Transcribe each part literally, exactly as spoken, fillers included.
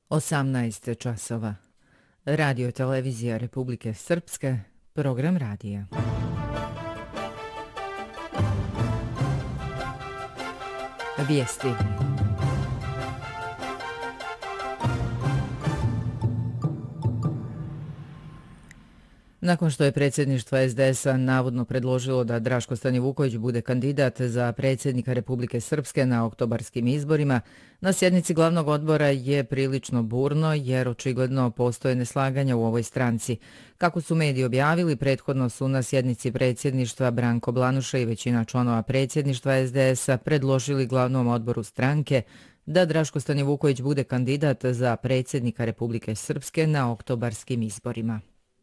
osamnaest časova. Radio televizija Republike Srpske, program radija. Vijesti. Nakon što je predsjedništvo es de es a navodno predložilo da Draško Stanivuković bude kandidat za predsjednika Republike Srpske na oktobarskim izborima, na sjednici glavnog odbora je prilično burno jer očigledno postoje neslaganja u ovoj stranci. Kako su mediji objavili, prethodno su na sjednici predsjedništva Branko Blanuša i većina članova predsjedništva es de es a predložili glavnom odboru stranke da Draško Stanivuković bude kandidat za predsjednika Republike Srpske na oktobarskim izborima.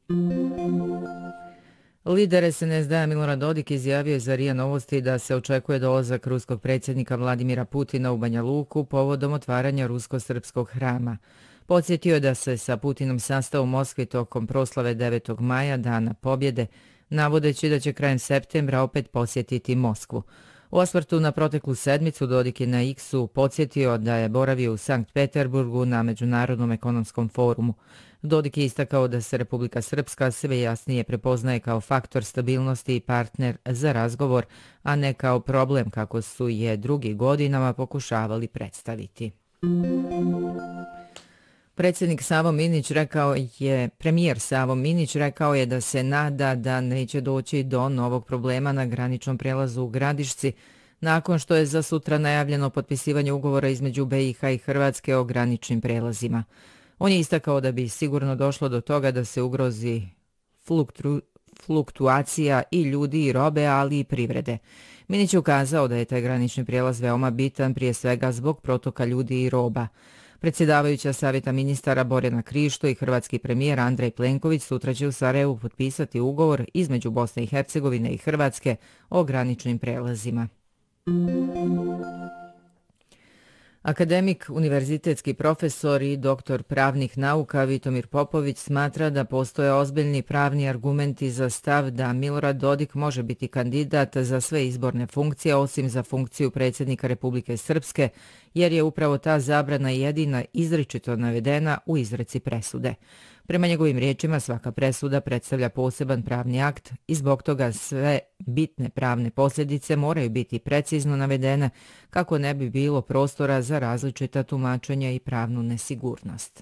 Lider es en es de a Milorad Dodik izjavio je za R I A Novosti da se očekuje dolazak ruskog predsjednika Vladimira Putina u Banja Luku povodom otvaranja rusko-srpskog hrama. Podsjetio je da se sa Putinom sastao u Moskvi tokom proslave devetog maja, dana pobjede, navodeći da će krajem septembra opet posjetiti Moskvu. U osvrtu na proteklu sedmicu Dodik je na X-u podsjetio da je boravio u Sankt Peterburgu na Međunarodnom ekonomskom forumu. Dodik je istakao da se Republika Srpska sve jasnije prepoznaje kao faktor stabilnosti i partner za razgovor, a ne kao problem kako su je drugi godinama pokušavali predstaviti. Predsjednik Savo Minić rekao je, premijer Savo Minić rekao je da se nada da neće doći do novog problema na graničnom prelazu u Gradišci, nakon što je za sutra najavljeno potpisivanje ugovora između be i ha i Hrvatske o graničnim prelazima. On je istakao da bi sigurno došlo do toga da se ugrozi fluktu, fluktuacija i ljudi i robe, ali i privrede. Minić je ukazao da je taj granični prijelaz veoma bitan, prije svega zbog protoka ljudi i roba. Predsjedavajuća savjeta ministara Borjana Krišto i hrvatski premijer Andrej Plenković sutra će u Sarajevu potpisati ugovor između Bosne i Hercegovine i Hrvatske o graničnim prelazima. Akademik, univerzitetski profesor i doktor pravnih nauka Vitomir Popović smatra da postoje ozbiljni pravni argumenti za stav da Milorad Dodik može biti kandidat za sve izborne funkcije osim za funkciju predsjednika Republike Srpske, jer je upravo ta zabrana jedina izričito navedena u izreci presude. Prema njegovim riječima, svaka presuda predstavlja poseban pravni akt i zbog toga sve bitne pravne posljedice moraju biti precizno navedene kako ne bi bilo prostora za različita tumačenja i pravnu nesigurnost.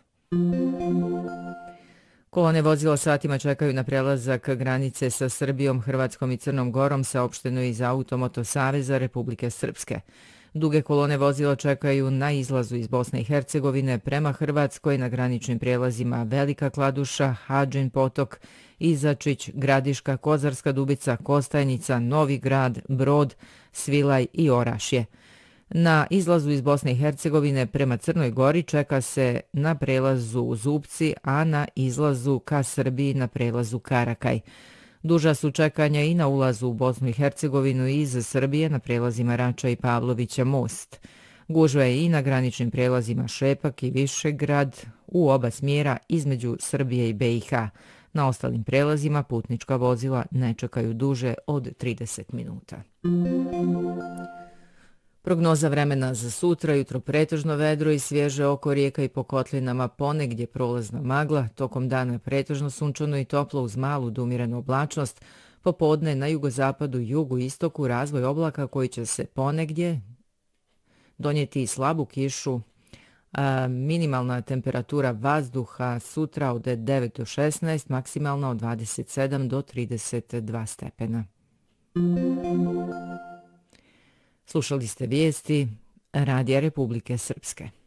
Kolone vozila satima čekaju na prelazak granice sa Srbijom, Hrvatskom i Crnom Gorom, saopšteno iz Automoto Saveza Republike Srpske. Duge kolone vozila čekaju na izlazu iz Bosne i Hercegovine prema Hrvatskoj na graničnim prijelazima Velika Kladuša, Hadžin Potok, Izačić, Gradiška, Kozarska Dubica, Kostajnica, Novi Grad, Brod, Svilaj i Orašje. Na izlazu iz Bosne i Hercegovine prema Crnoj Gori čeka se na prelazu u Zupci, a na izlazu ka Srbiji na prelazu Karakaj. Duža su čekanja i na ulazu u Bosnu i Hercegovinu iz Srbije na prelazima Rača i Pavlovića most. Gužva je i na graničnim prelazima Šepak i Višegrad u oba smjera između Srbije i be i ha. Na ostalim prelazima putnička vozila ne čekaju duže od trideset minuta. Prognoza vremena za sutra, jutro pretežno vedro i svježe oko rijeka i po kotlinama, ponegdje prolazna magla, tokom dana pretežno sunčano i toplo uz malu dumirenu oblačnost, popodne na jugozapadu i jugu istoku razvoj oblaka koji će se ponegdje donijeti i slabu kišu. A, minimalna temperatura vazduha sutra od devet do šesnaest, maksimalna od dvadeset sedam do trideset dva stepena. Slušali ste vijesti Radija Republike Srpske.